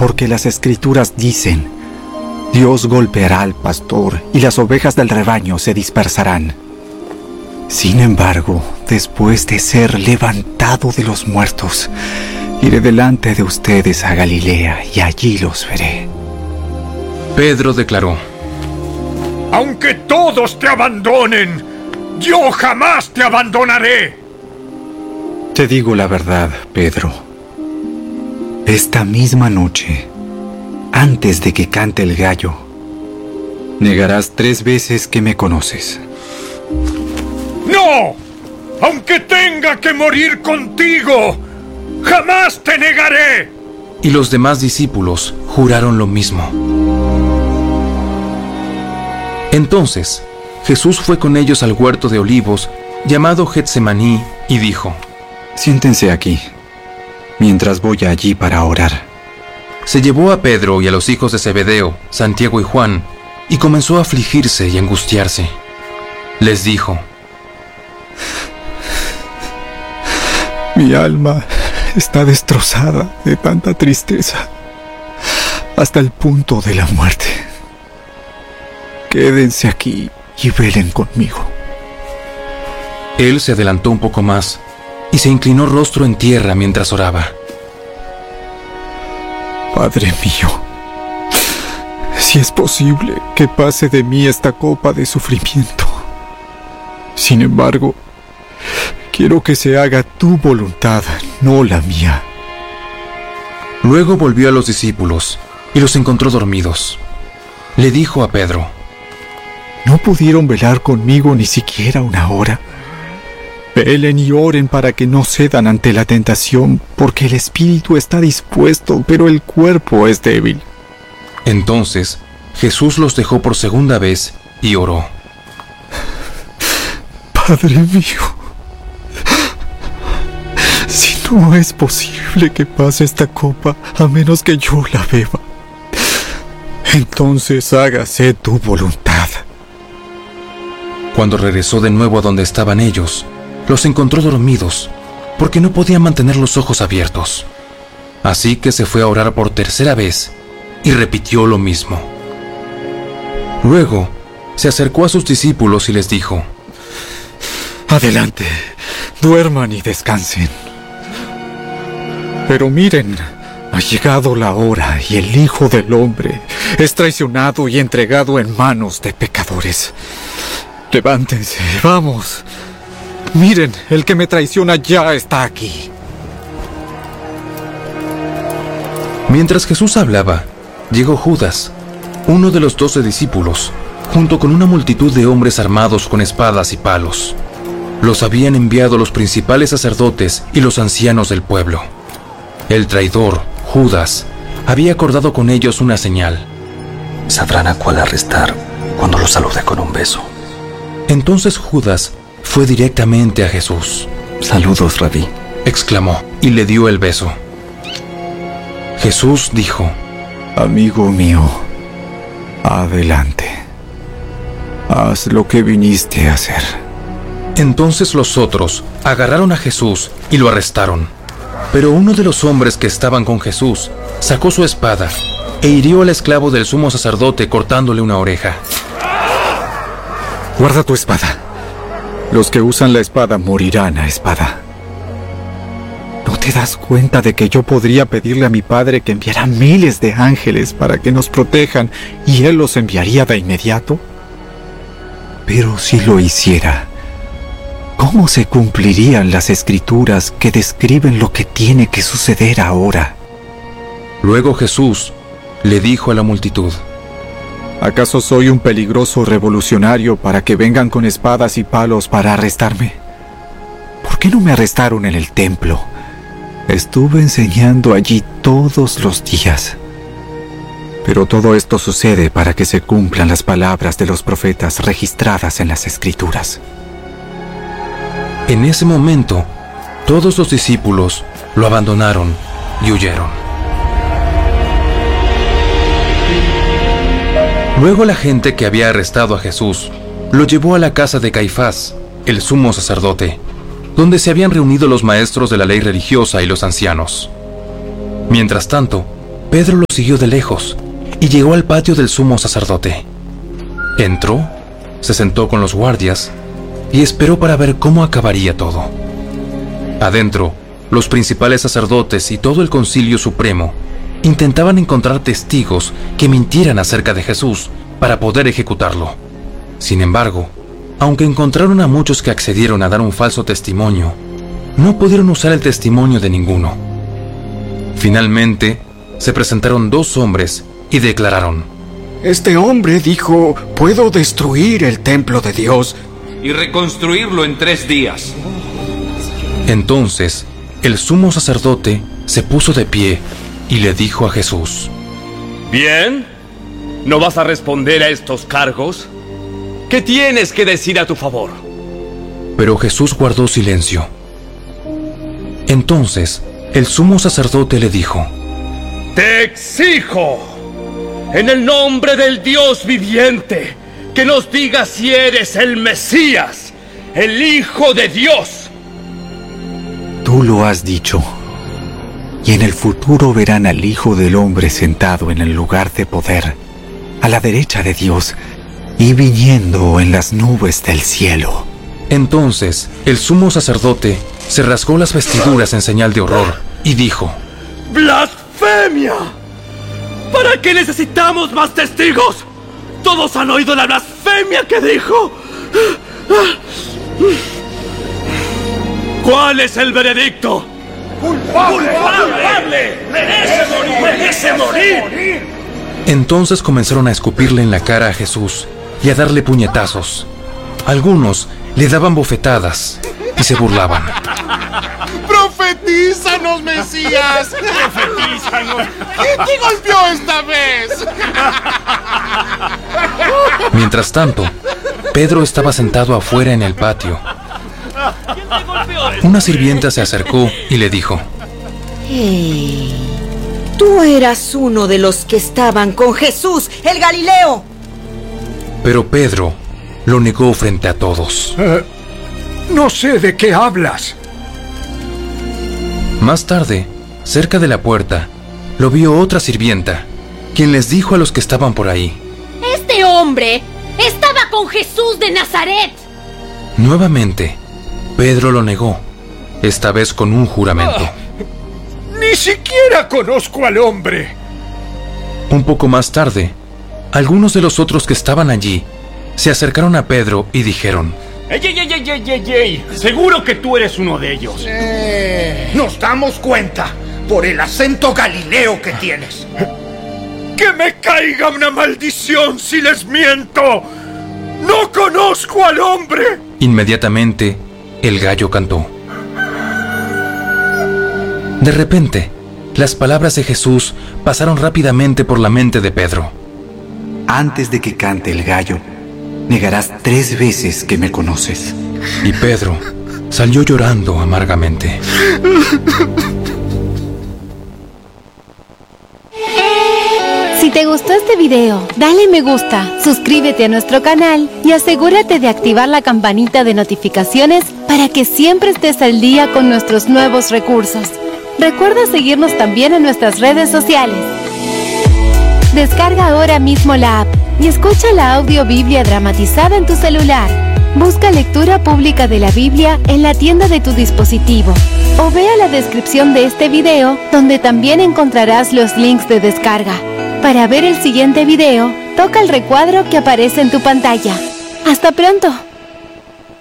porque las Escrituras dicen: Dios golpeará al pastor y las ovejas del rebaño se dispersarán. Sin embargo, después de ser levantado de los muertos, iré delante de ustedes a Galilea y allí los veré. Pedro declaró: Aunque todos te abandonen, yo jamás te abandonaré. Te digo la verdad, Pedro. Esta misma noche, antes de que cante el gallo, negarás 3 veces que me conoces. ¡No! Aunque tenga que morir contigo, jamás te negaré. Y los demás discípulos juraron lo mismo. Entonces, Jesús fue con ellos al huerto de olivos, llamado Getsemaní, y dijo: Siéntense aquí, mientras voy allí para orar. Se llevó a Pedro y a los hijos de Zebedeo, Santiago y Juan, y comenzó a afligirse y angustiarse. Les dijo: Mi alma está destrozada de tanta tristeza, hasta el punto de la muerte. Quédense aquí y velen conmigo. Él se adelantó un poco más y se inclinó rostro en tierra mientras oraba. Padre mío, si es posible que pase de mí esta copa de sufrimiento. Sin embargo, quiero que se haga tu voluntad, no la mía. Luego volvió a los discípulos y los encontró dormidos. Le dijo a Pedro: ¿No pudieron velar conmigo ni siquiera una hora? Velen y oren para que no cedan ante la tentación, porque el espíritu está dispuesto, pero el cuerpo es débil. Entonces Jesús los dejó por segunda vez y oró: Padre mío, si no es posible que pase esta copa a menos que yo la beba, entonces hágase tu voluntad. Cuando regresó de nuevo a donde estaban ellos, los encontró dormidos, porque no podían mantener los ojos abiertos. Así que se fue a orar por tercera vez y repitió lo mismo. Luego se acercó a sus discípulos y les dijo: Adelante, duerman y descansen. Pero miren, ha llegado la hora y el Hijo del Hombre es traicionado y entregado en manos de pecadores. Levántense, vamos. Miren, el que me traiciona ya está aquí. Mientras Jesús hablaba, llegó Judas, uno de los 12 discípulos, junto con una multitud de hombres armados con espadas y palos. Los habían enviado los principales sacerdotes y los ancianos del pueblo. El traidor, Judas, había acordado con ellos una señal. Sabrán a cuál arrestar cuando los salude con un beso. Entonces Judas fue directamente a Jesús. Saludos, Rabí, exclamó, y le dio el beso. Jesús dijo: Amigo mío, adelante. Haz lo que viniste a hacer. Entonces los otros agarraron a Jesús y lo arrestaron. Pero uno de los hombres que estaban con Jesús sacó su espada e hirió al esclavo del sumo sacerdote cortándole una oreja. Guarda tu espada. Los que usan la espada morirán a espada. ¿No te das cuenta de que yo podría pedirle a mi padre que enviara miles de ángeles para que nos protejan y él los enviaría de inmediato? Pero si lo hiciera, ¿cómo se cumplirían las Escrituras que describen lo que tiene que suceder ahora? Luego Jesús le dijo a la multitud: ¿Acaso soy un peligroso revolucionario para que vengan con espadas y palos para arrestarme? ¿Por qué no me arrestaron en el templo? Estuve enseñando allí todos los días. Pero todo esto sucede para que se cumplan las palabras de los profetas registradas en las Escrituras. En ese momento, todos los discípulos lo abandonaron y huyeron. Luego la gente que había arrestado a Jesús lo llevó a la casa de Caifás, el sumo sacerdote, donde se habían reunido los maestros de la ley religiosa y los ancianos. Mientras tanto, Pedro lo siguió de lejos y llegó al patio del sumo sacerdote. Entró, se sentó con los guardias y esperó para ver cómo acabaría todo. Adentro, los principales sacerdotes y todo el concilio supremo intentaban encontrar testigos que mintieran acerca de Jesús para poder ejecutarlo. Sin embargo, aunque encontraron a muchos que accedieron a dar un falso testimonio, no pudieron usar el testimonio de ninguno. Finalmente, se presentaron 2 hombres y declararon: Este hombre dijo, puedo destruir el templo de Dios y reconstruirlo en 3 días. Entonces, el sumo sacerdote se puso de pie y le dijo a Jesús: Bien, ¿no vas a responder a estos cargos? ¿Qué tienes que decir a tu favor? Pero Jesús guardó silencio. Entonces, el sumo sacerdote le dijo: Te exijo, en el nombre del Dios viviente, que nos digas si eres el Mesías, el Hijo de Dios. Tú lo has dicho. Y en el futuro verán al Hijo del Hombre sentado en el lugar de poder, a la derecha de Dios, y viniendo en las nubes del cielo. Entonces, el sumo sacerdote se rasgó las vestiduras en señal de horror y dijo: ¡Blasfemia! ¿Para qué necesitamos más testigos? Todos han oído la blasfemia que dijo. ¿Cuál es el veredicto? ¡Culpable! ¡Merece morir! Entonces comenzaron a escupirle en la cara a Jesús y a darle puñetazos. Algunos le daban bofetadas y se burlaban. ¡Profetízanos, Mesías! ¡Profetízanos! ¿Quién te golpeó esta vez? Mientras tanto, Pedro estaba sentado afuera en el patio. Una sirvienta se acercó y le dijo: Hey, tú eras uno de los que estaban con Jesús, el Galileo. Pero Pedro lo negó frente a todos. No sé de qué hablas. Más tarde, cerca de la puerta, lo vio otra sirvienta, quien les dijo a los que estaban por ahí: Este hombre estaba con Jesús de Nazaret. Nuevamente, Pedro lo negó, esta vez con un juramento. Ni siquiera conozco al hombre. Un poco más tarde, algunos de los otros que estaban allí se acercaron a Pedro y dijeron: ¡Ey! Seguro que tú eres uno de ellos. Nos damos cuenta por el acento galileo que tienes. ¡Que me caiga una maldición si les miento! ¡No conozco al hombre! Inmediatamente, el gallo cantó. De repente, las palabras de Jesús pasaron rápidamente por la mente de Pedro. Antes de que cante el gallo, negarás 3 veces que me conoces. Y Pedro salió llorando amargamente. Si te gustó este video, dale me gusta, suscríbete a nuestro canal y asegúrate de activar la campanita de notificaciones para que siempre estés al día con nuestros nuevos recursos. Recuerda seguirnos también en nuestras redes sociales. Descarga ahora mismo la app y escucha la audio Biblia dramatizada en tu celular. Busca lectura pública de la Biblia en la tienda de tu dispositivo o vea la descripción de este video donde también encontrarás los links de descarga. Para ver el siguiente video, toca el recuadro que aparece en tu pantalla. ¡Hasta pronto!